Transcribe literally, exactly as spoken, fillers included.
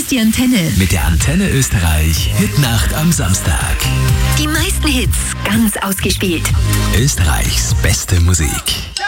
ist die Antenne. Mit der Antenne Österreich Hitnacht am Samstag. Die meisten Hits ganz ausgespielt. Österreichs beste Musik.